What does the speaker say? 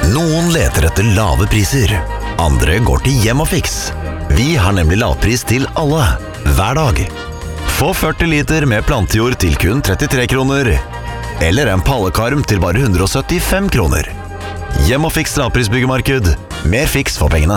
Noen leter etter lave priser. Andre går til Hjem og Fiks. Vi har nemlig lavpris til alle, hver dag. Få 40 liter med plantejord til kun 33 kroner. Eller en pallekarm til bare 175 kroner. Hjem og Fiks lavprisbyggemarked. Mer fiks for pengene.